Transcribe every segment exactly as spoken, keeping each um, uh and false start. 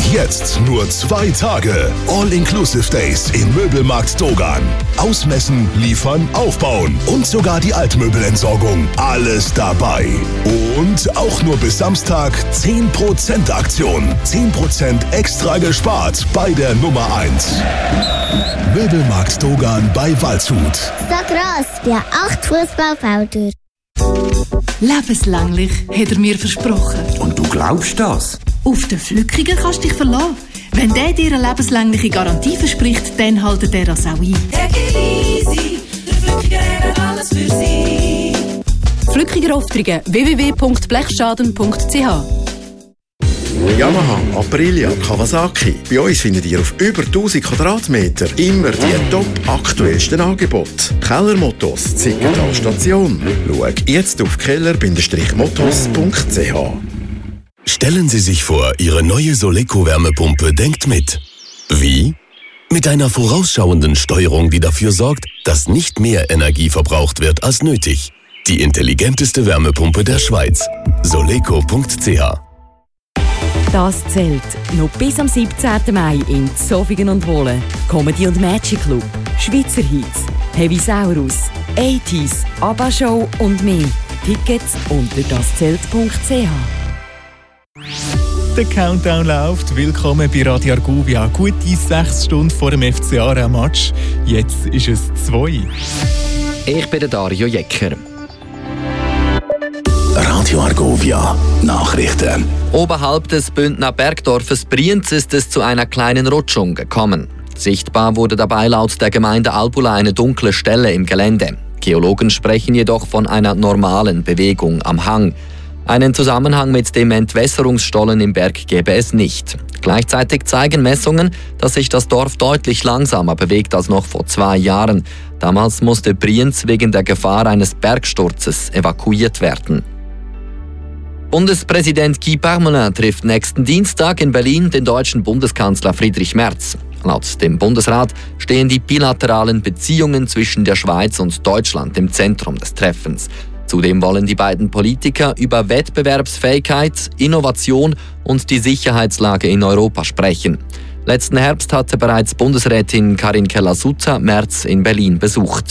Jetzt nur zwei Tage. All-Inclusive Days im Möbelmarkt Dogan. Ausmessen, liefern, aufbauen und sogar die Altmöbelentsorgung. Alles dabei. Und auch nur bis Samstag zehn Prozent Aktion. zehn Prozent extra gespart bei der Nummer eins. Möbelmarkt Dogan bei Waldshut. So gross wie acht Fußballfelder. Lebenslänglich hat er mir versprochen. Und du glaubst das? Auf den Flückiger kannst du dich verlassen. Wenn der dir eine lebenslängliche Garantie verspricht, dann haltet er das auch ein. Take it easy, der Flückiger hat alles für Sie. Flückiger Aufträge w w w punkt blechschaden punkt c h. Yamaha, Aprilia, Kawasaki. Bei uns findet ihr auf über tausend Quadratmeter immer die top aktuellsten Angebote. Kellermottos, Zickental Station. Schau jetzt auf keller Bindestrich mottos punkt c h. Stellen Sie sich vor, Ihre neue Soleco-Wärmepumpe denkt mit. Wie? Mit einer vorausschauenden Steuerung, die dafür sorgt, dass nicht mehr Energie verbraucht wird als nötig. Die intelligenteste Wärmepumpe der Schweiz. Soleco punkt c h. Das zählt noch bis am siebzehnten Mai in Zofingen und Wohlen. Comedy und Magic Club, Schweizer Hits, Heavy Saurus, achtziger, ABBA Show und mehr. Tickets unter daszelt punkt c h. Der Countdown läuft. Willkommen bei Radio Argovia. Gute sechs Stunden vor dem F C A-Match. Jetzt ist es zwei. Ich bin der Dario Jecker. Radio Argovia Nachrichten. Oberhalb des Bündner Bergdorfes Brienz ist es zu einer kleinen Rutschung gekommen. Sichtbar wurde dabei laut der Gemeinde Albula eine dunkle Stelle im Gelände. Geologen sprechen jedoch von einer normalen Bewegung am Hang. Einen Zusammenhang mit dem Entwässerungsstollen im Berg gäbe es nicht. Gleichzeitig zeigen Messungen, dass sich das Dorf deutlich langsamer bewegt als noch vor zwei Jahren. Damals musste Brienz wegen der Gefahr eines Bergsturzes evakuiert werden. Bundespräsident Guy Parmelin trifft nächsten Dienstag in Berlin den deutschen Bundeskanzler Friedrich Merz. Laut dem Bundesrat stehen die bilateralen Beziehungen zwischen der Schweiz und Deutschland im Zentrum des Treffens. Zudem wollen die beiden Politiker über Wettbewerbsfähigkeit, Innovation und die Sicherheitslage in Europa sprechen. Letzten Herbst hatte bereits Bundesrätin Karin Keller-Sutter Merz in Berlin besucht.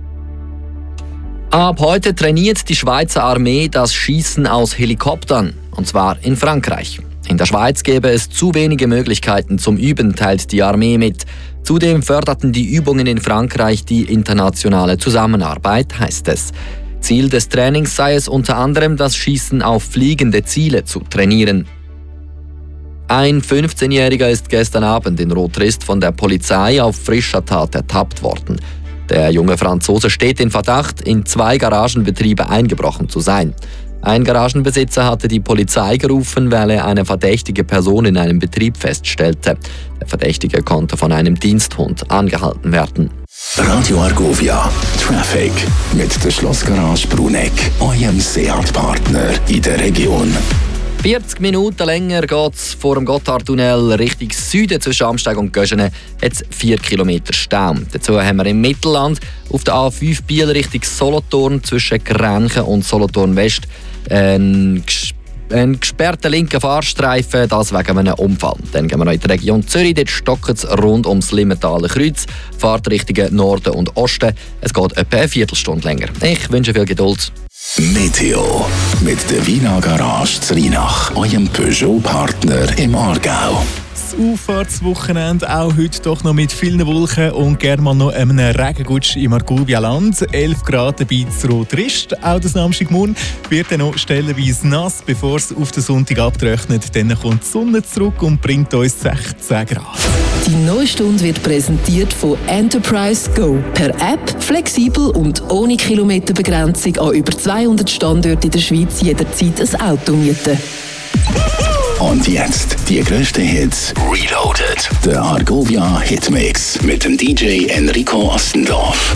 Ab heute trainiert die Schweizer Armee das Schießen aus Helikoptern, und zwar in Frankreich. In der Schweiz gäbe es zu wenige Möglichkeiten zum Üben, teilt die Armee mit. Zudem förderten die Übungen in Frankreich die internationale Zusammenarbeit, heißt es. Ziel des Trainings sei es unter anderem, das Schießen auf fliegende Ziele zu trainieren. Ein fünfzehnjähriger ist gestern Abend in Rotrist von der Polizei auf frischer Tat ertappt worden. Der junge Franzose steht in Verdacht, in zwei Garagenbetriebe eingebrochen zu sein. Ein Garagenbesitzer hatte die Polizei gerufen, weil er eine verdächtige Person in einem Betrieb feststellte. Der Verdächtige konnte von einem Diensthund angehalten werden. Radio Argovia Traffic mit der Schlossgarage Bruneck, eurem Seat-Partner in der Region. vierzig Minuten länger geht es vor dem Gotthardtunnel Richtung Süden zwischen Amsteg und Göschene. Jetzt vier Kilometer Stau. Dazu haben wir im Mittelland auf der A fünf Biel Richtung Solothurn zwischen Grenchen und Solothurn West einen Ein gesperrter linker Fahrstreifen, das wegen einem Unfall. Dann gehen wir noch in die Region Zürich, dort stockt es rund ums Limmentaler Kreuz. Fahrt Richtung Norden und Osten. Es geht etwa eine Viertelstunde länger. Ich wünsche viel Geduld. Meteo mit der Wiener Garage Zrinach, eurem Peugeot-Partner im Aargau. Das Auffahrtswochenende auch heute doch noch mit vielen Wolken und gerne mal noch einem Regengutsch im Argovia-Land. elf Grad bei Rotrist. Auch das Samstagmorgen wird dann noch stellenweise nass, bevor es auf den Sonntag abtrocknet. Dann kommt die Sonne zurück und bringt uns sechzehn Grad. Die neue Stunde wird präsentiert von Enterprise Go. Per App, flexibel und ohne Kilometerbegrenzung an über zweihundert Standorten in der Schweiz jederzeit ein Auto mieten. Und jetzt die grössten Hits Reloaded. Der Argovia Hitmix mit dem D J Enrico Ostendorf.